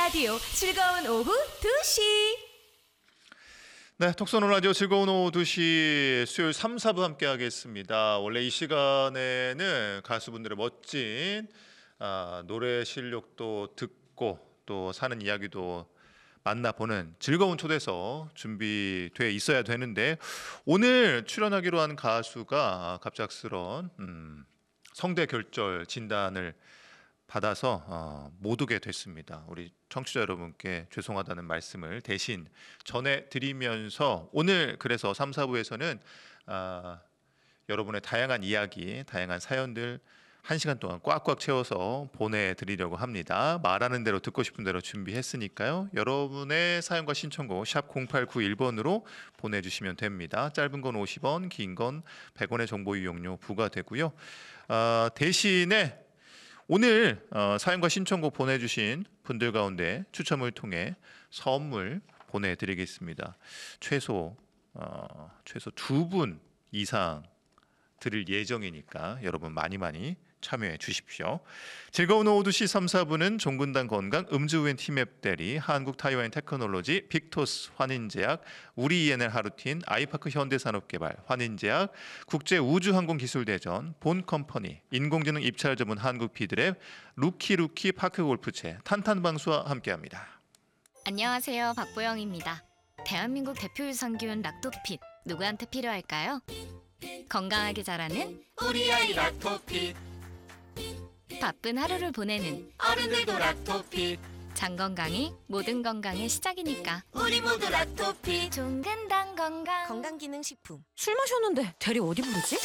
라디오 즐거운 오후 2시. 네, 톡선호 라디오 즐거운 오후 2시 수요일 3, 4부 함께 하겠습니다. 원래 이 시간에는 가수분들의 멋진 노래 실력도 듣고 또 사는 이야기도 만나보는 즐거운 초대석 준비돼 있어야 되는데, 오늘 출연하기로 한 가수가 갑작스런 성대 결절 진단을 받아서 못 오게 됐습니다. 우리 청취자 여러분께 죄송하다는 말씀을 대신 전해드리면서, 오늘 그래서 3, 4부에서는 여러분의 다양한 이야기, 다양한 사연들 1시간 동안 꽉꽉 채워서 보내드리려고 합니다. 말하는 대로 듣고 싶은 대로 준비했으니까요. 여러분의 사연과 신청곡 샵 0891번으로 보내주시면 됩니다. 짧은 건 50원, 긴 건 100원의 정보 이용료 부과되고요. 대신에 오늘 사연과 신청곡 보내주신 분들 가운데 추첨을 통해 선물 보내드리겠습니다. 최소 2분 이상 드릴 예정이니까 여러분 많이 참여해 주십시오. 즐거운 오후 2시 3, 4부는 종근당 건강, 음주후엔 티맵 대리, 한국타이어앤테크놀로지, 빅토스 환인제약, 우리 ENL 하루틴, 아이파크 현대산업개발, 환인제약, 국제우주항공기술대전, 본컴퍼니, 인공지능 입찰 전문 한국피드랩, 루키 파크골프채, 탄탄방수와 함께합니다. 안녕하세요, 박보영입니다. 대한민국 대표 유산균 락토핏, 누구한테 필요할까요? 건강하게 자라는 우리 아이 락토핏, 바쁜 하루를 보내는 어른들도 락토핏, 장 건강이 모든 건강의 시작이니까. 우리 모두 락토핏. 종근당 건강. 건강기능식품. 술 마셨는데 대리 어디 부르지?